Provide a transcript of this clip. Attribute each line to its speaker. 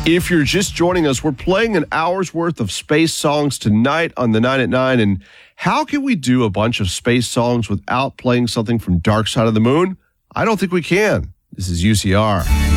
Speaker 1: If you're just joining us, we're playing an hour's worth of space songs tonight on the 9 at 9. And how can we do a bunch of space songs without playing something from Dark Side of the Moon? I don't think we can. This is UCR.